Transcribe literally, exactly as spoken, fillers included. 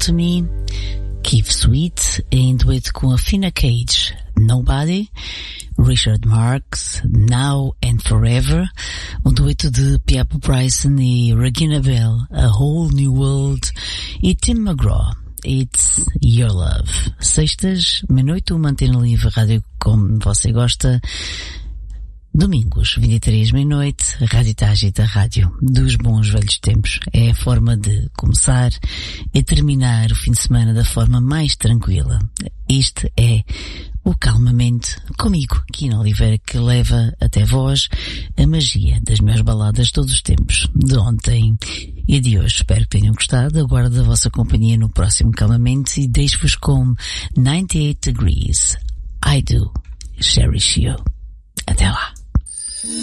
to Me, Keith Sweet em dueto com a Fina Cage, Nobody, Richard Marx, Now and Forever, um dueto de Piapo Bryson e Regina Bell, A Whole New World, e Tim McGraw, It's Your Love. Sextas, meia-noite, uma antena livre, rádio como você gosta. Domingos, vinte e três, meia-noite, Rádio Tágita, rádio dos bons velhos tempos. É a forma de começar e terminar o fim de semana da forma mais tranquila. Este é o Calmamente, comigo, Kina Oliveira, que leva até vós a magia das melhores baladas de todos os tempos, de ontem e de hoje. Espero que tenham gostado. Aguardo a vossa companhia no próximo Calmamente e deixo-vos com ninety-eight Degrees, I Do Cherish You. Até lá.